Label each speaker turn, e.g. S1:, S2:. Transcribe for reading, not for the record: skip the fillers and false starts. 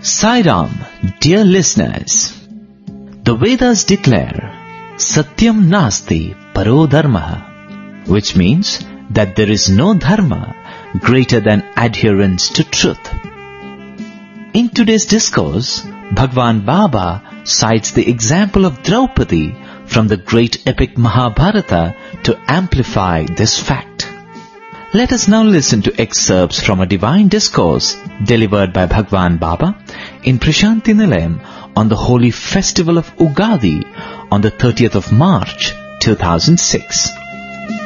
S1: Sai Ram, dear listeners, the Vedas declare Satyam Nasti Paro Dharma, which means that there is no dharma greater than adherence to truth. In today's discourse, Bhagwan Baba cites the example of Draupadi from the great epic Mahabharata to amplify this fact. Let us now listen to excerpts from a divine discourse delivered by Bhagwan Baba in Prashanti Nilayam on the holy festival of Ugadi on the 30th of March 2006.